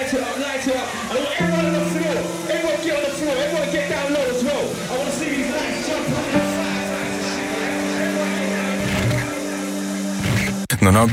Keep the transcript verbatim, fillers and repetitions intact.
light it up, light it up. I want everyone on the floor. Everyone get on the floor. Everyone get down low as well. I want to see these lights jump up and fire. No, no.